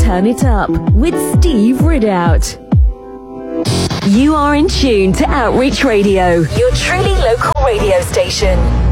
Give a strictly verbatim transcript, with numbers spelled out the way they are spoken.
Turn It Up with Steve Ridout. You are in tune to Outreach Radio, your truly local radio station.